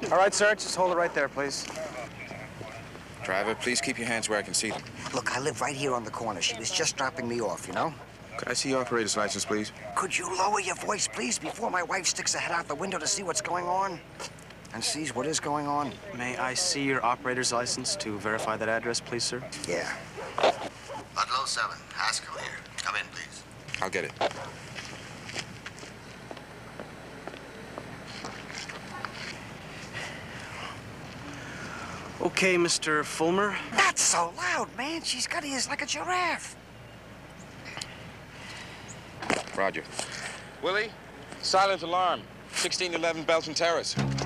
All right, sir, just hold it right there, please. Driver, please keep your hands where I can see them. Look, I live right here on the corner. She was just dropping me off, you know? Could I see your operator's license, please? Could you lower your voice, please, before my wife sticks her head out the window to see what's going on? And sees what is going on? May I see your operator's license to verify that address, please, sir? Yeah. Ludlow 7, Haskell here. Come in, please. I'll get it. Okay, Mr. Fulmer. Not so loud, man. She's got ears like a giraffe. Roger. Willie, silent alarm. 1611 Belton Terrace.